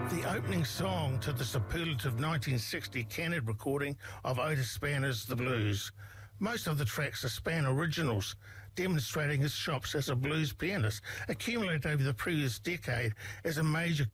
The opening song to the superlative 1960 Canid recording of Otis Spanner's The Blues. Most of the tracks are Spanner originals, demonstrating his chops as a blues pianist, accumulated over the previous decade as a major